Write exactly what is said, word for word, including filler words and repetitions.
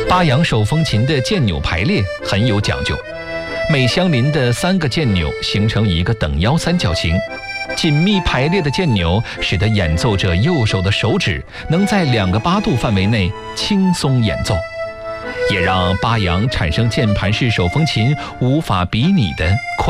巴扬手风琴的键钮排列很有讲究，每相邻的三个键钮形成一个等腰三角形，紧密排列的键钮使得演奏者右手的手指能在两个八度范围内轻松演奏，也让巴扬产生键盘式手风琴无法比拟的快